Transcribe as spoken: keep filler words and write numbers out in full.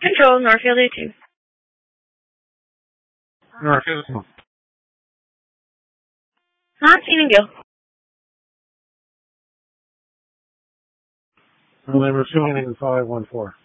Control, Northfield A two. Northfield two. Not seen in Gill. Number two nine five one four.